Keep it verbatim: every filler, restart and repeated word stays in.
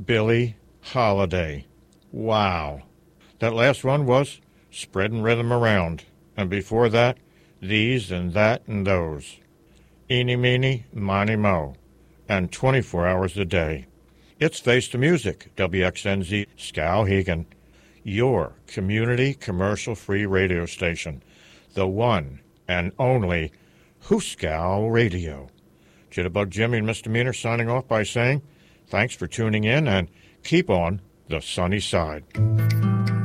Billie Holiday. Wow. That last one was Spreading Rhythm Around. And before that, These and That and Those. Eeny, Meeny, Miny, Mo. And twenty-four hours a day. It's Face the Music, W X N Z Skowhegan, your community commercial-free radio station, the one and only Hooskow Radio. Jitterbug Jimmy and Misdemeanor signing off by saying thanks for tuning in and keep on the sunny side.